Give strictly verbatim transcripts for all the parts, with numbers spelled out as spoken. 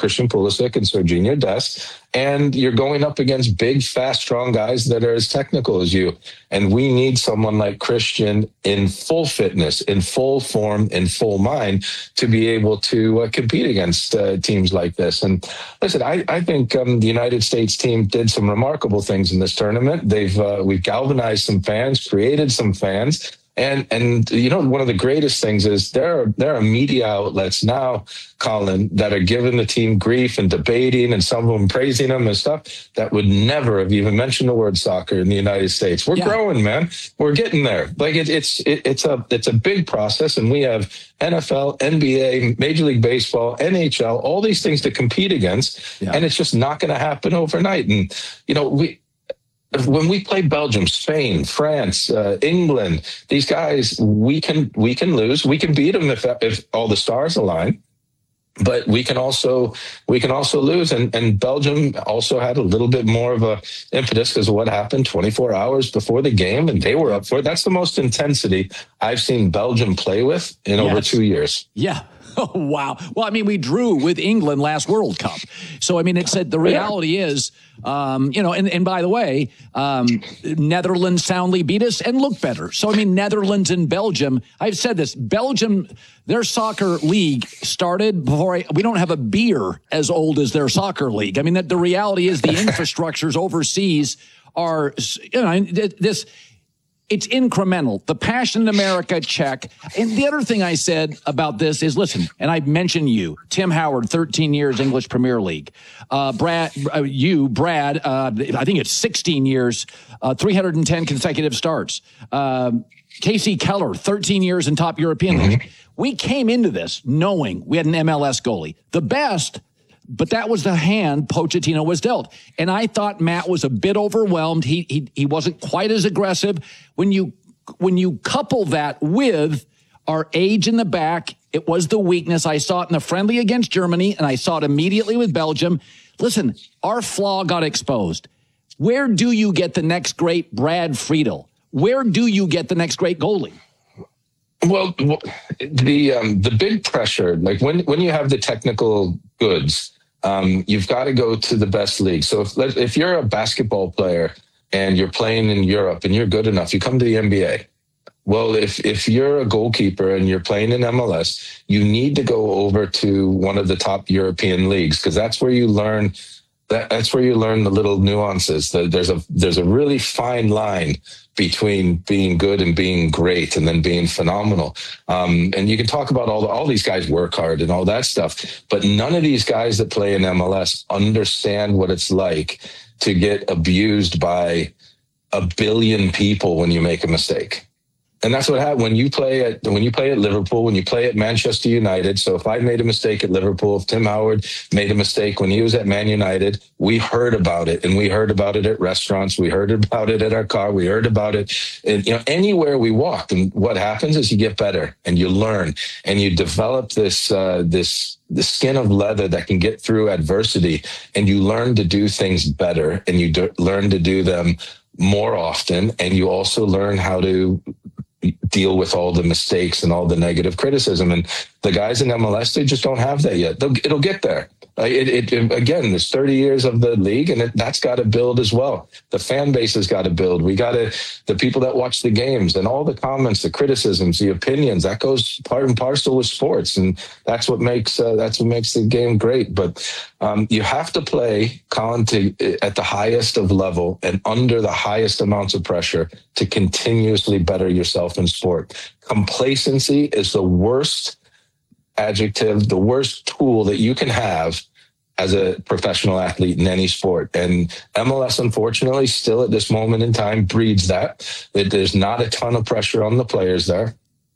Christian Pulisic and Serginho Dest, and you're going up against big, fast, strong guys that are as technical as you. And we need someone like Christian in full fitness, in full form, in full mind to be able to uh, compete against uh, teams like this. And listen, I, I think um, the United States team did some remarkable things in this tournament. They've uh, we've galvanized some fans, created some fans. And, and you know, one of the greatest things is there are, there are media outlets now, Colin, that are giving the team grief and debating, and some of them praising them and stuff that would never have even mentioned the word soccer in the United States. We're yeah. growing, man. We're getting there. Like it, it's it, it's a it's a big process, and we have N F L, N B A, Major League Baseball, N H L, all these things to compete against, yeah. and it's just not going to happen overnight. And you know, we. When we play Belgium, Spain, France, uh, England, these guys, we can we can lose. We can beat them if if all the stars align, but we can also we can also lose. And and Belgium also had a little bit more of a impetus because of what happened twenty-four hours before the game, and they were up for it. That's the most intensity I've seen Belgium play with in yes. over two years. Yeah. Oh, wow. Well, I mean, we drew with England last World Cup. So, I mean, it said the reality is, um, you know, and, and by the way, um, Netherlands soundly beat us and looked better. So, I mean, Netherlands and Belgium, I've said this, Belgium, their soccer league started before I, we don't have a beer as old as their soccer league. I mean, that the reality is the infrastructures overseas are, you know, this... It's incremental. The passion in America, check. And the other thing I said about this is, listen, and I mentioned you, Tim Howard, thirteen years English Premier League. Uh, Brad, uh, you, Brad, uh, I think it's sixteen years, uh, three hundred ten consecutive starts. Uh, Casey Keller, thirteen years in top European mm-hmm. league. We came into this knowing we had an M L S goalie, the best. But that was the hand Pochettino was dealt. And I thought Matt was a bit overwhelmed. He he he wasn't quite as aggressive. When you when you couple that with our age in the back, it was the weakness. I saw it in the friendly against Germany, and I saw it immediately with Belgium. Listen, our flaw got exposed. Where do you get the next great Brad Friedel? Where do you get the next great goalie? Well, the um, the big pressure, like when when you have the technical goods, um, you've got to go to the best league. So if if you're a basketball player and you're playing in Europe and you're good enough, you come to the N B A. Well, if if you're a goalkeeper and you're playing in M L S, you need to go over to one of the top European leagues because that's where you learn. That, that's where you learn the little nuances. There's a there's a really fine line between being good and being great, and then being phenomenal. Um, and you can talk about all the, all these guys work hard and all that stuff, but none of these guys that play in M L S understand what it's like to get abused by a billion people when you make a mistake. And that's what happened when you play at when you play at Liverpool, when you play at Manchester United. So if I made a mistake at Liverpool, if Tim Howard made a mistake when he was at Man United, we heard about it, and we heard about it at restaurants, we heard about it at our car, we heard about it, in, you know, anywhere we walked. And what happens is you get better and you learn and you develop this uh, this the skin of leather that can get through adversity, and you learn to do things better, and you do, learn to do them more often, and you also learn how to deal with all the mistakes and all the negative criticism. And the guys in M L S, they just don't have that yet. They'll, it'll get there. It, it, it, again, there's thirty years of the league, and it, that's got to build as well. The fan base has got to build. We got to, the people that watch the games and all the comments, the criticisms, the opinions, that goes part and parcel with sports. And that's what makes, uh, that's what makes the game great. But um, you have to play, Colin, to, at the highest of level and under the highest amounts of pressure to continuously better yourself in sport. Complacency is the worst adjective, the worst tool that you can have as a professional athlete in any sport. And M L S, unfortunately, still at this moment in time breeds that. There's not a ton of pressure on the players there.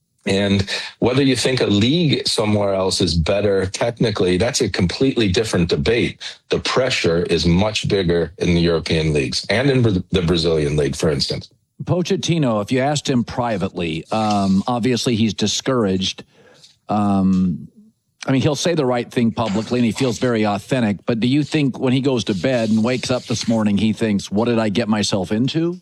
And whether you think a league somewhere else is better technically, that's a completely different debate. The pressure is much bigger in the European leagues and in the Brazilian league, for instance. Pochettino, if you asked him privately, um, obviously he's discouraged. Um, I mean, he'll say the right thing publicly and he feels very authentic. But do you think when he goes to bed and wakes up this morning, he thinks, what did I get myself into?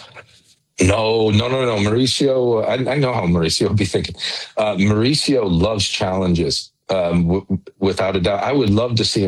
No, no, no, no. Mauricio, I, I know how Mauricio will be thinking. Uh, Mauricio loves challenges, um, w- without a doubt. I would love to see him